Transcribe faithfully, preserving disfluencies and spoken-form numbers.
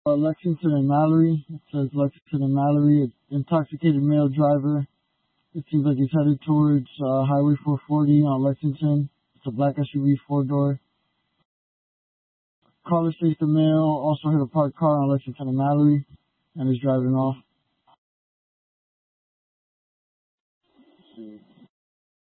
Lexington and Mallory. It says Lexington and Mallory. Intoxicated male driver. It seems like he's headed towards uh, Highway four forty on Lexington. It's a black S U V, four-door. Caller states the male also hit a parked car on Lexington and Mallory and is driving off. Let's see.